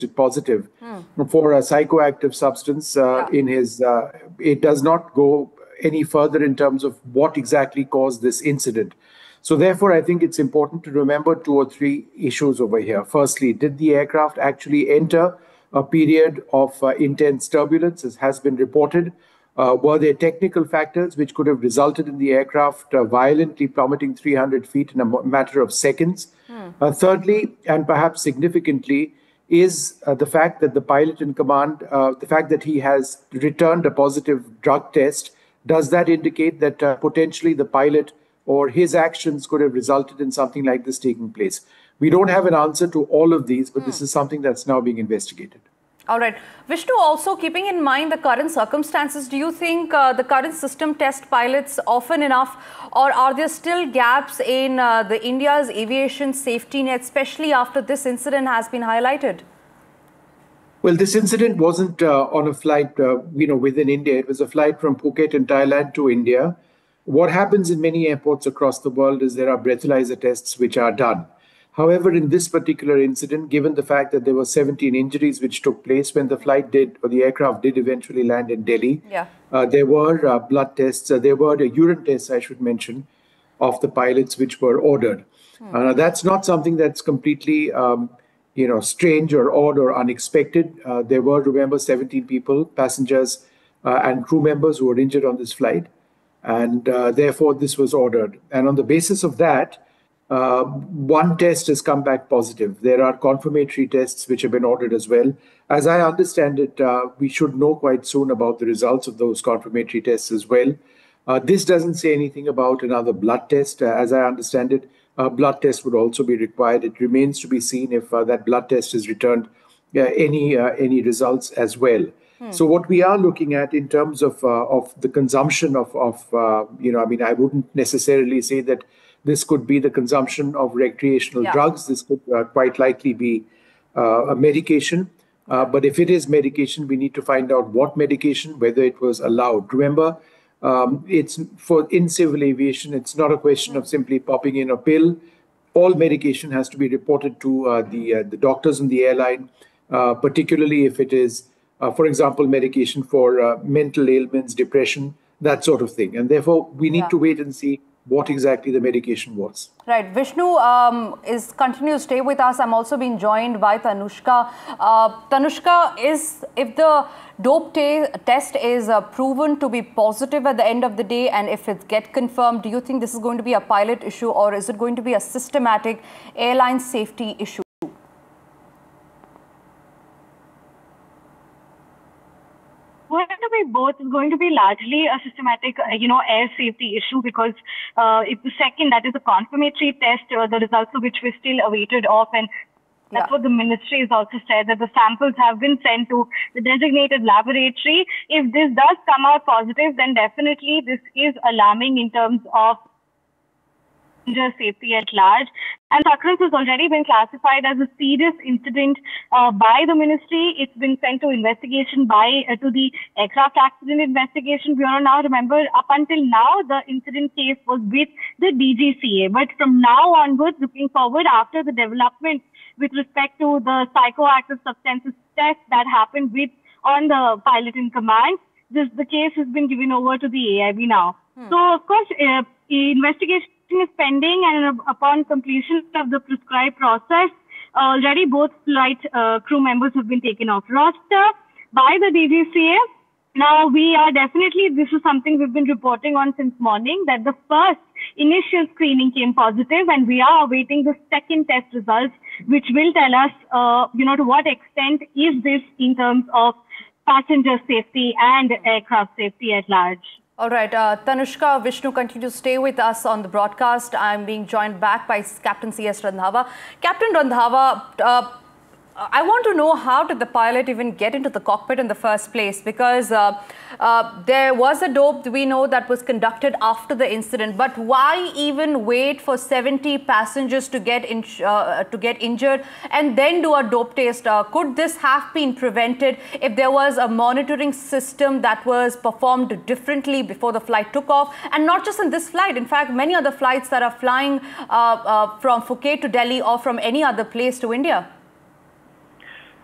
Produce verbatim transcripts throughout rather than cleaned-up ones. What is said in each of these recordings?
positive hmm. for a psychoactive substance uh, yeah. in his, uh, it does not go any further in terms of what exactly caused this incident. So therefore, I think it's important to remember two or three issues over here. Firstly, did the aircraft actually enter a period of uh, intense turbulence, as has been reported? Uh, were there technical factors which could have resulted in the aircraft uh, violently plummeting three hundred feet in a matter of seconds? Hmm. Uh, thirdly, and perhaps significantly, is uh, the fact that the pilot in command, uh, the fact that he has returned a positive drug test, does that indicate that uh, potentially the pilot or his actions could have resulted in something like this taking place? We don't have an answer to all of these, but hmm. this is something that's now being investigated. All right. Vishnu, also keeping in mind the current circumstances, do you think uh, the current system test pilots often enough, or are there still gaps in uh, the India's aviation safety net, especially after this incident has been highlighted? Well, this incident wasn't uh, on a flight, uh, you know, within India. It was a flight from Phuket in Thailand to India. What happens in many airports across the world is there are breathalyzer tests which are done. However, in this particular incident, given the fact that there were seventeen injuries which took place when the flight did, or the aircraft did eventually land in Delhi, yeah. uh, there were uh, blood tests, uh, there were the urine tests, I should mention, of the pilots which were ordered. Hmm. Uh, that's not something that's completely, um, you know, strange or odd or unexpected. Uh, there were, remember, seventeen people, passengers uh, and crew members who were injured on this flight. And uh, therefore, this was ordered. And on the basis of that, Uh, one test has come back positive. There are confirmatory tests which have been ordered as well. As I understand it, uh, we should know quite soon about the results of those confirmatory tests as well. Uh, this doesn't say anything about another blood test. Uh, as I understand it, a blood test would also be required. It remains to be seen if uh, that blood test has returned uh, any uh, any results as well. Hmm. So what we are looking at in terms of uh, of the consumption of of uh, you know, I mean, I wouldn't necessarily say that this could be the consumption of recreational yeah. drugs. This could uh, quite likely be uh, a medication. Uh, but if it is medication, we need to find out what medication, whether it was allowed. Remember, um, it's for in civil aviation, it's not a question mm. of simply popping in a pill. All medication has to be reported to uh, the uh, the doctors in the airline, uh, particularly if it is, uh, for example, medication for uh, mental ailments, depression, that sort of thing. And therefore, we need yeah. to wait and see what exactly the medication was. Right. Vishnu um, is continue to stay with us. I'm also being joined by Tanushka. Uh, Tanushka, is if the dope test is uh, proven to be positive at the end of the day, and if it gets confirmed, do you think this is going to be a pilot issue, or is it going to be a systematic airline safety issue? Going to be both. It's going to be largely a systematic, uh, you know, air safety issue, because uh, it's the second, that is a confirmatory test, uh, the results of which we're still awaited of, and that's yeah. what the ministry has also said, that the samples have been sent to the designated laboratory. If this does come out positive, then definitely this is alarming in terms of safety at large. And the occurrence has already been classified as a serious incident uh, by the ministry. It's been sent to investigation by uh, to the Aircraft Accident Investigation Bureau. Now, remember, up until now, the incident case was with the D G C A. But from now onwards, looking forward, after the development with respect to the psychoactive substances test that happened with on the pilot in command, this the case has been given over to the A I B now. Hmm. So, of course, uh, investigation is pending, and upon completion of the prescribed process, uh, already both flight uh, crew members have been taken off roster by the D G C A. Now, we are definitely, this is something we've been reporting on since morning, that the first initial screening came positive, and we are awaiting the second test results, which will tell us, uh, you know, to what extent is this in terms of passenger safety and aircraft safety at large. All right, uh, Tanushka, Vishnu, continue to stay with us on the broadcast. I'm being joined back by Captain C S Randhawa. Captain Randhawa, uh, I want to know, how did the pilot even get into the cockpit in the first place? Because uh, uh, there was a dope, we know, that was conducted after the incident. But why even wait for seventy passengers to get in, uh, to get injured and then do a dope test? Uh, could this have been prevented if there was a monitoring system that was performed differently before the flight took off? And not just in this flight. In fact, many other flights that are flying uh, uh, from Phuket to Delhi or from any other place to India.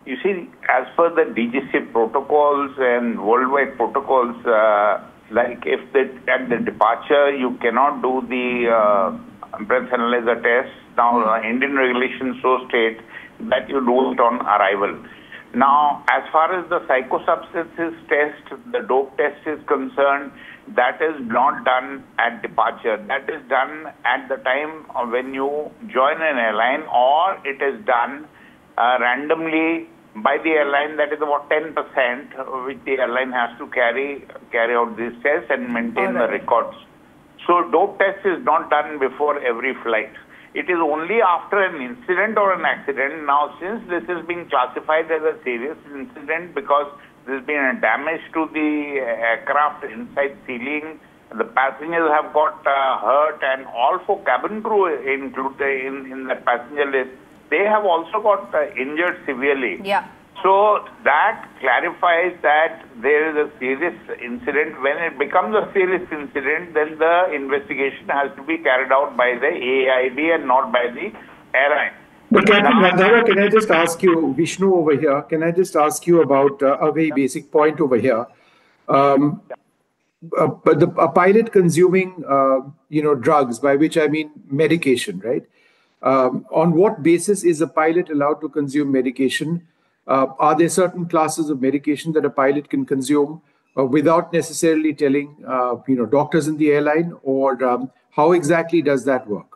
you see, as per the D G C protocols and worldwide protocols, uh, like if the, at the departure you cannot do the uh, breath analyzer test, now uh, Indian regulations so state that you do it on arrival. Now, as far as the psychosubstances test, the dope test is concerned, that is not done at departure. That is done at the time of when you join an airline, or it is done uh, randomly by the airline. That is about ten percent which the airline has to carry carry out these tests and maintain right. the records. So dope test is not done before every flight. It is only after an incident or an accident. Now, since this is being classified as a serious incident because there's been a damage to the aircraft inside ceiling, the passengers have got uh, hurt, and all four cabin crew included in, in the passenger list, they have also got uh, injured severely. Yeah. So that clarifies that there is a serious incident. When it becomes a serious incident, then the investigation has to be carried out by the A I D and not by the airline. But Captain Randhawa, can I just ask you, Vishnu over here, can I just ask you about uh, a very basic point over here? Um, uh, but the, a pilot consuming, uh, you know, drugs, by which I mean medication, right? Um, on what basis is a pilot allowed to consume medication? Uh, are there certain classes of medication that a pilot can consume uh, without necessarily telling, uh, you know, doctors in the airline, or um, how exactly does that work?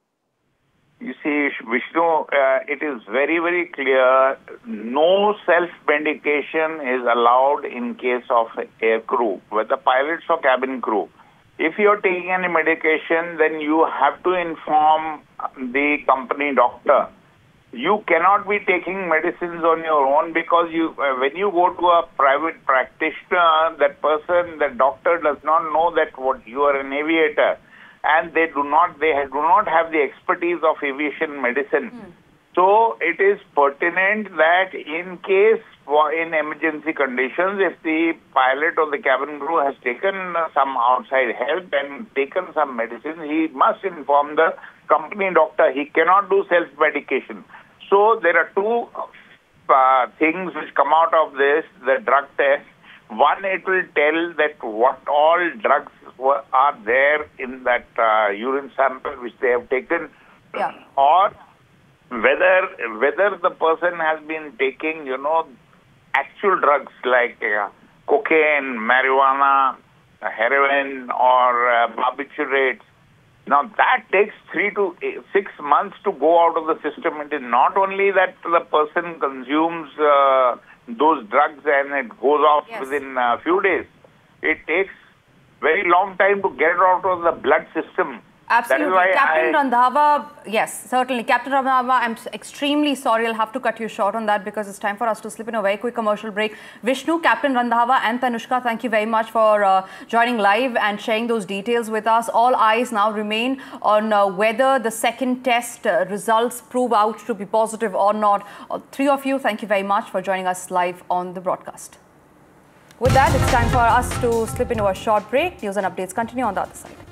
You see, Vishnu, uh, it is very, very clear. No self-medication is allowed in case of air crew, whether pilots or cabin crew. If you are taking any medication, then you have to inform the company doctor. You cannot be taking medicines on your own, because you, uh, when you go to a private practitioner, that person, the doctor does not know that what you are an aviator, and they do not, they do not have the expertise of aviation medicine. Mm. So it is pertinent that in case, in emergency conditions, if the pilot or the cabin crew has taken some outside help and taken some medicine, he must inform the company doctor. He cannot do self-medication. So there are two uh, things which come out of this, the drug test. One, it will tell that what all drugs were, are there in that uh, urine sample which they have taken, yeah. or whether whether the person has been taking, you know, actual drugs like uh, cocaine, marijuana, heroin, or uh, barbiturates. Now, that takes three to eight, six months to go out of the system. It is not only that the person consumes uh, those drugs and it goes off yes. within a few days. It takes very long time to get it out of the blood system. Absolutely. Captain I... Randhawa, yes, certainly. Captain Randhawa, I'm extremely sorry. I'll have to cut you short on that because it's time for us to slip in a very quick commercial break. Vishnu, Captain Randhawa and Tanushka, thank you very much for uh, joining live and sharing those details with us. All eyes now remain on uh, whether the second test uh, results prove out to be positive or not. Uh, three of you, thank you very much for joining us live on the broadcast. With that, it's time for us to slip into a short break. News and updates continue on the other side.